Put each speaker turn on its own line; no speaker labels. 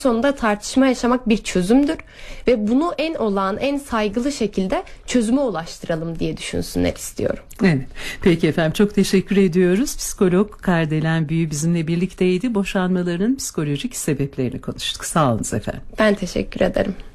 sonunda tartışma yaşamak bir çözümdür ve bunu en olağan, en saygılı şekilde çözüme ulaştıralım diye düşünsünler istiyorum.
Evet. Peki efendim, çok teşekkür ediyoruz. Psikolog Kardelen Büyü bizimle birlikteydi. Boşanmaların psikolojik sebeplerini konuştuk. Sağ olun efendim.
Ben teşekkür ederim.